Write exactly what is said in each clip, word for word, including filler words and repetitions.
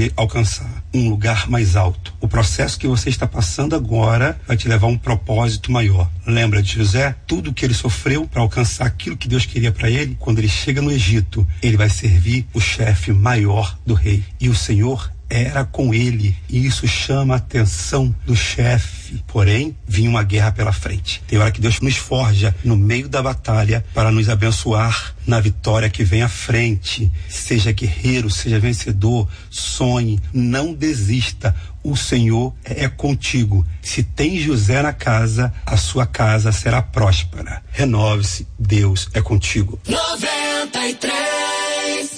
pode alcançar um lugar mais alto. O processo que você está passando agora vai te levar a um propósito maior. Lembra de José? Tudo que ele sofreu para alcançar aquilo que Deus queria para ele, quando ele chega no Egito, ele vai servir o chefe maior do rei. E o Senhor era com ele, e isso chama a atenção do chefe. Porém, vinha uma guerra pela frente. Tem hora que Deus nos forja no meio da batalha para nos abençoar na vitória que vem à frente. Seja guerreiro, seja vencedor, sonhe, não desista. O Senhor é contigo. Se tem José na casa, a sua casa será próspera. Renove-se, Deus é contigo. noventa e três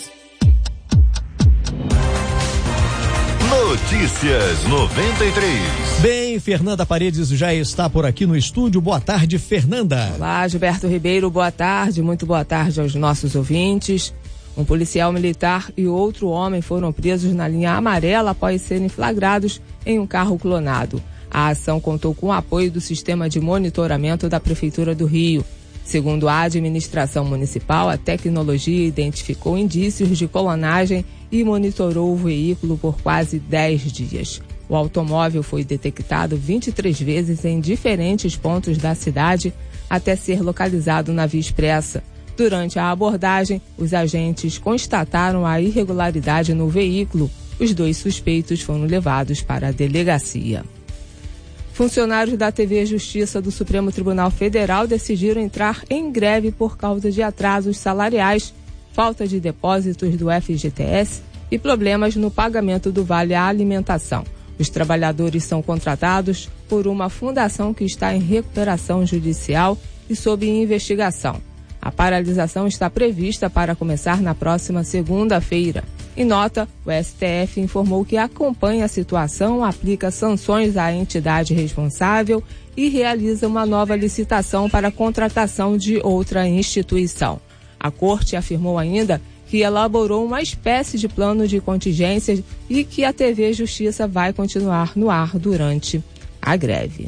Notícias noventa e três. Bem, Fernanda Paredes já está por aqui no estúdio. Boa tarde, Fernanda. Olá, Gilberto Ribeiro, boa tarde, muito boa tarde aos nossos ouvintes. Um policial militar e outro homem foram presos na linha amarela após serem flagrados em um carro clonado. A ação contou com o apoio do sistema de monitoramento da Prefeitura do Rio. Segundo a administração municipal, a tecnologia identificou indícios de clonagem e monitorou o veículo por quase dez dias. O automóvel foi detectado vinte e três vezes em diferentes pontos da cidade até ser localizado na via expressa. Durante a abordagem, os agentes constataram a irregularidade no veículo. Os dois suspeitos foram levados para a delegacia. Funcionários da T V Justiça do Supremo Tribunal Federal decidiram entrar em greve por causa de atrasos salariais, falta de depósitos do F G T S e problemas no pagamento do Vale Alimentação. Os trabalhadores são contratados por uma fundação que está em recuperação judicial e sob investigação. A paralisação está prevista para começar na próxima segunda-feira. Em nota, o S T F informou que acompanha a situação, aplica sanções à entidade responsável e realiza uma nova licitação para a contratação de outra instituição. A Corte afirmou ainda que elaborou uma espécie de plano de contingências e que a T V Justiça vai continuar no ar durante a greve.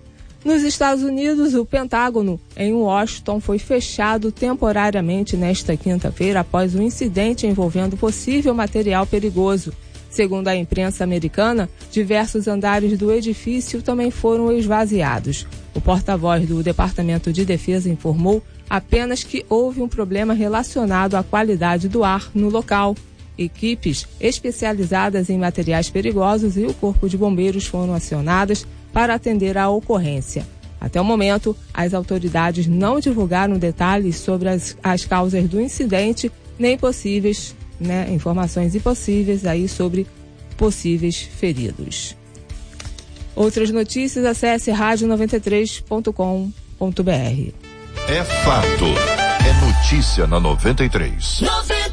Nos Estados Unidos, o Pentágono, em Washington, foi fechado temporariamente nesta quinta-feira após um incidente envolvendo possível material perigoso. Segundo a imprensa americana, diversos andares do edifício também foram esvaziados. O porta-voz do Departamento de Defesa informou apenas que houve um problema relacionado à qualidade do ar no local. Equipes especializadas em materiais perigosos e o Corpo de Bombeiros foram acionadas para atender à ocorrência. Até o momento, as autoridades não divulgaram detalhes sobre as, as causas do incidente, nem possíveis, né, informações impossíveis aí sobre possíveis feridos. Outras notícias, acesse rádio noventa e três ponto com ponto br. É fato. É notícia na noventa e três.